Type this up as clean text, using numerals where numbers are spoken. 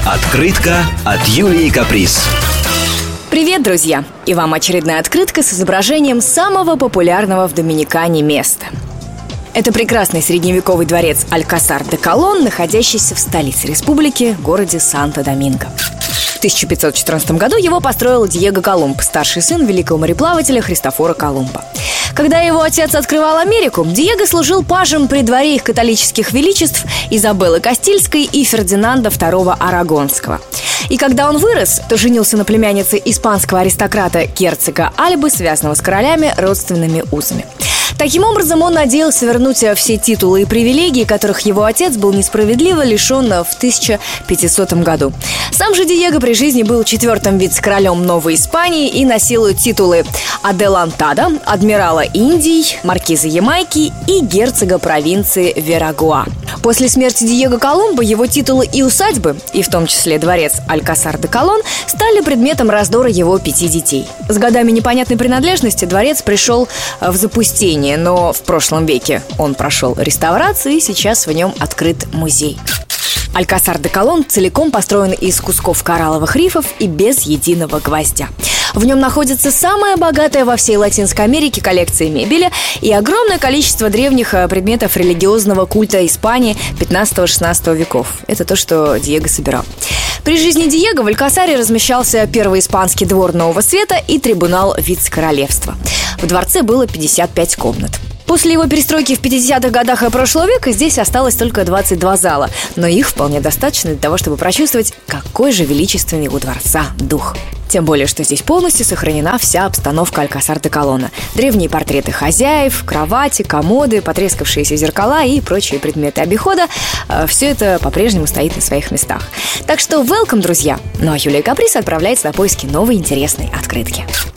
Открытка от Юлии Каприз. Привет, друзья! И вам очередная открытка с изображением самого популярного в Доминикане места. Это прекрасный средневековый дворец Алькасар де Колон, находящийся в столице республики, городе Санто-Доминго. В 1514 году его построил Диего Колумб, старший сын великого мореплавателя Христофора Колумба. Когда его отец открывал Америку, Диего служил пажем при дворе их католических величеств Изабеллы Кастильской и Фердинанда II Арагонского. И когда он вырос, то женился на племяннице испанского аристократа герцога Альбы, связанного с королями родственными узами. Таким образом, он надеялся вернуть все титулы и привилегии, которых его отец был несправедливо лишен в 1500 году. Сам же Диего при жизни был 4-м вице-королем Новой Испании и носил титулы Аделантада, адмирала Индий, маркиза Ямайки и герцога провинции Верагуа. После смерти Диего Колумба его титулы и усадьбы, и в том числе дворец Алькасар де Колон, стали предметом раздора его 5 детей. С годами непонятной принадлежности дворец пришел в запустение, но в прошлом веке он прошел реставрацию, и сейчас в нем открыт музей. Алькасар де Колон целиком построен из кусков коралловых рифов и без единого гвоздя. В нем находится самая богатая во всей Латинской Америке коллекция мебели и огромное количество древних предметов религиозного культа Испании 15-16 веков. Это то, что Диего собирал. При жизни Диего в Алькасаре размещался первый испанский двор Нового Света и трибунал вице-королевства. В дворце было 55 комнат. После его перестройки в 50-х годах прошлого века здесь осталось только 22 зала, но их вполне достаточно для того, чтобы прочувствовать, какой же величественный у дворца дух. Тем более, что здесь полностью сохранена вся обстановка Алькасар де Колона. Древние портреты хозяев, кровати, комоды, потрескавшиеся зеркала и прочие предметы обихода. Все это по-прежнему стоит на своих местах. Так что welcome, друзья! Ну а Юлия Каприз отправляется на поиски новой интересной открытки.